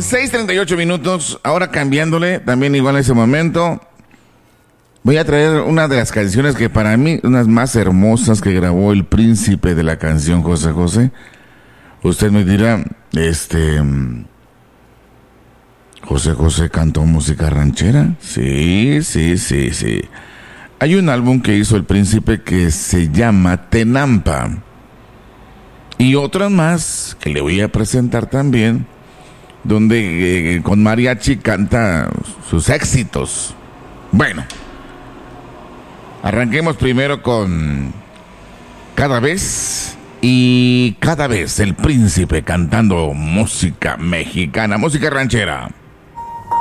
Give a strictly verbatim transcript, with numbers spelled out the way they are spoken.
seis treinta y ocho minutos, ahora cambiándole, también igual en ese momento, voy a traer una de las canciones que para mí, unas más hermosas que grabó el príncipe de la canción, José José. Usted me dirá, este... José José cantó música ranchera. Sí, sí, sí, sí. Hay un álbum que hizo el príncipe que se llama Tenampa. Y otras más que le voy a presentar también, donde eh, con mariachi canta sus éxitos. Bueno, arranquemos primero con Cada Vez. Y cada vez el príncipe cantando música mexicana, música ranchera.